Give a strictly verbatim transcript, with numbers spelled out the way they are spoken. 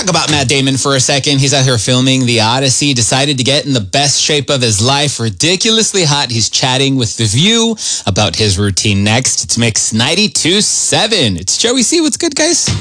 talk about Matt Damon for a second. He's out here filming The Odyssey, decided to get in the best shape of his life, ridiculously hot. He's chatting with The View about his routine next. It's Mix ninety-two point seven. It's Joey C. What's good, guys?